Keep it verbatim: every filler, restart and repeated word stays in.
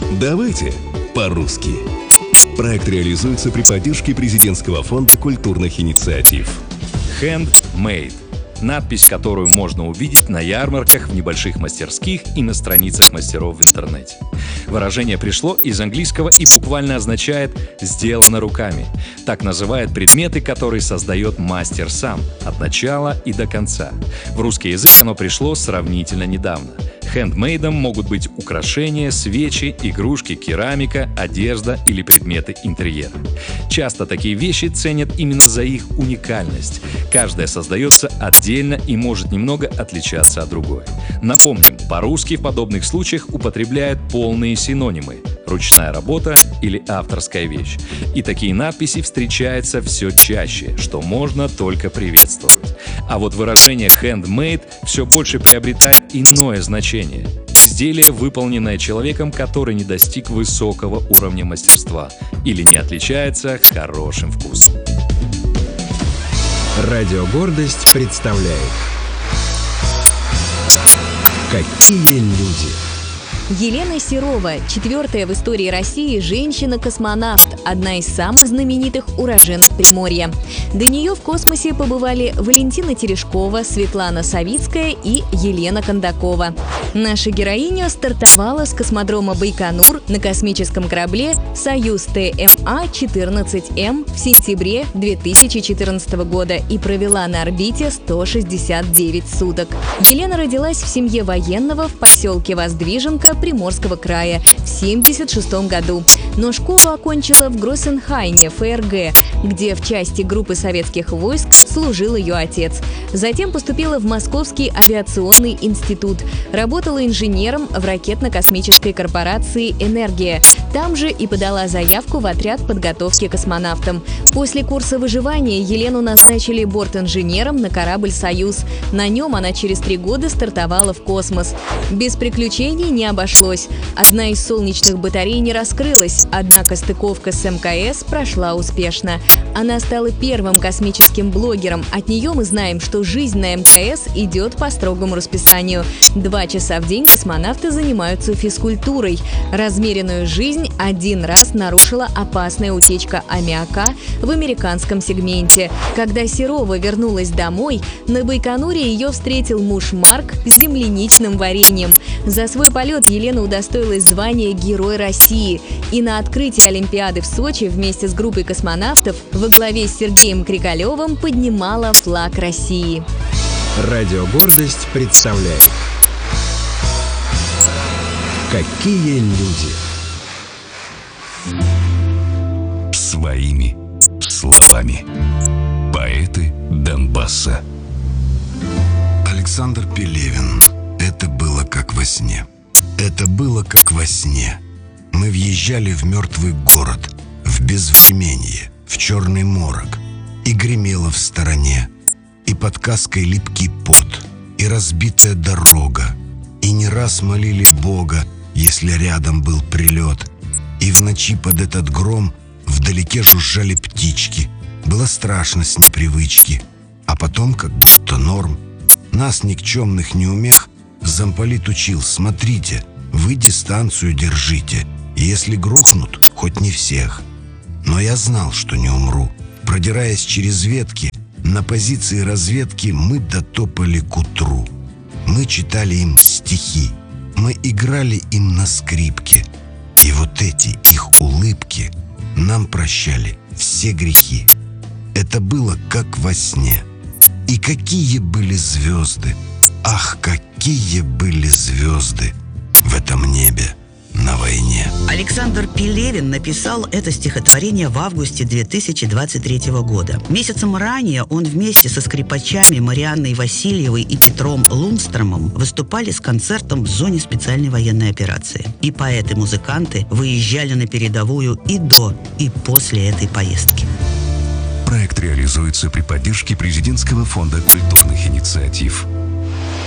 Давайте по-русски. Проект реализуется при поддержке Президентского фонда культурных инициатив. Handmade. Надпись, которую можно увидеть на ярмарках, в небольших мастерских и на страницах мастеров в интернете. Выражение пришло из английского и буквально означает «сделано руками». Так называют предметы, которые создает мастер сам, от начала и до конца. В русский язык оно пришло сравнительно недавно. Хендмейдом могут быть украшения, свечи, игрушки, керамика, одежда или предметы интерьера. Часто такие вещи ценят именно за их уникальность. Каждая создается отдельно и может немного отличаться от другой. Напомним, по-русски в подобных случаях употребляют полные синонимы – ручная работа или авторская вещь. И такие надписи встречаются все чаще, что можно только приветствовать. А вот выражение «handmade» все больше приобретает иное значение. Изделие, выполненное человеком, который не достиг высокого уровня мастерства или не отличается хорошим вкусом. Радио «Гордость» представляет «Какие люди». Елена Серова – четвертая в истории России женщина-космонавт, одна из самых знаменитых уроженок Приморья. До нее в космосе побывали Валентина Терешкова, Светлана Савицкая и Елена Кондакова. Наша героиня стартовала с космодрома Байконур на космическом корабле «Союз Т М А четырнадцать М» в сентябре две тысячи четырнадцатого года и провела на орбите сто шестьдесят девять суток. Елена родилась в семье военного в поселке Воздвиженка Приморского края в семьдесят шестом году, но школу окончила в Гроссенхайме, Ф Р Г, где в части группы советских войск служил ее отец. Затем поступила в Московский авиационный институт, работала инженером в ракетно-космической корпорации «Энергия». Там же и подала заявку в отряд подготовки космонавтам. После курса выживания Елену назначили бортинженером на корабль «Союз». На нем она через три года стартовала в космос. Без приключений не обошлось. Одна из солнечных батарей не раскрылась, однако стыковка с М К С прошла успешно. Она стала первым космическим блогером. От нее мы знаем, что жизнь на М К С идет по строгому расписанию. Два часа в день космонавты занимаются физкультурой. Размеренную жизнь один раз нарушила опасная утечка аммиака в американском сегменте. Когда Серова вернулась домой, на Байконуре ее встретил муж Марк с земляничным вареньем. За свой полет Елена удостоилась звания Герой России. И на открытии Олимпиады в Сочи вместе с группой космонавтов во главе с Сергеем Крикалевым поднимала флаг России. Радио «Гордость» представляет «Какие люди». Своими словами. Поэты Донбасса. Александр Пелевин. Это было как во сне. Это было как во сне. Мы въезжали в мертвый город, в безвременье, в черный морок. И гремело в стороне, и под каской липкий пот, и разбитая дорога. И не раз молили Бога, если рядом был прилет. И в ночи под этот гром вдалеке жужжали птички. Было страшно с непривычки. А потом, как будто норм, нас, никчемных неумех, замполит учил: смотрите, вы дистанцию держите. Если грохнут, хоть не всех. Но я знал, что не умру. Продираясь через ветки, на позиции разведки мы дотопали к утру. Мы читали им стихи, мы играли им на скрипке. И вот эти их улыбки нам прощали все грехи. Это было как во сне. И какие были звезды, ах, какие были звезды в этом небе на войне. Александр Пелевин написал это стихотворение в августе две тысячи двадцать третьего года. Месяцем ранее он вместе со скрипачами Марианной Васильевой и Петром Лундстромом выступали с концертом в зоне специальной военной операции. И поэты-музыканты выезжали на передовую и до, и после этой поездки. Проект реализуется при поддержке Президентского фонда культурных инициатив.